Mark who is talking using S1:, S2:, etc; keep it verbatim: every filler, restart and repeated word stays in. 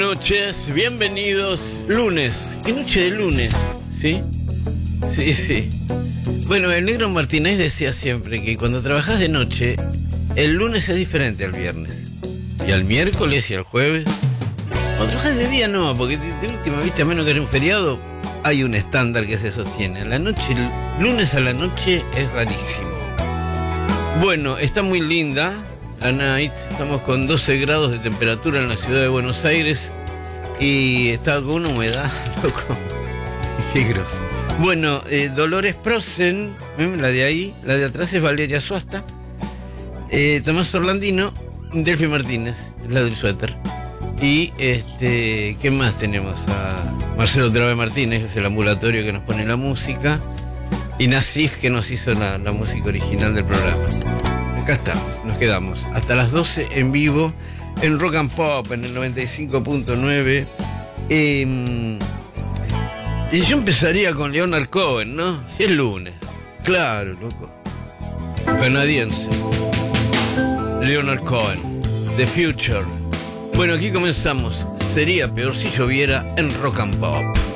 S1: Buenas noches, bienvenidos. Lunes, ¿qué noche de lunes? ¿Sí? Sí, sí. Bueno, el Negro Martínez decía siempre que cuando trabajas de noche, el lunes es diferente al viernes. Y al miércoles y al jueves. Cuando trabajas de día no, porque de última vista, a menos que era un feriado, hay un estándar que se sostiene. La noche, el lunes a la noche es rarísimo. Bueno, está muy linda la night. Estamos con doce grados de temperatura en la ciudad de Buenos Aires y está con una humedad, loco. Qué grosso. Bueno, eh, Dolores Prosen, ¿eh? La de ahí, la de atrás es Valeria Suasta, eh, Tomás Orlandino, Delphi Martínez, la del suéter. Y este, ¿qué más tenemos? A Marcelo Trave Martínez, que es el ambulatorio que nos pone la música, y Nasif, que nos hizo la, la música original del programa. Acá estamos, nos quedamos hasta las doce en vivo en Rock and Pop en el noventa y cinco punto nueve. Eh, y yo empezaría con Leonard Cohen, ¿no? Si es lunes. Claro, loco. Canadiense. Leonard Cohen, The Future. Bueno, aquí comenzamos. Sería peor si lloviera en Rock and Pop.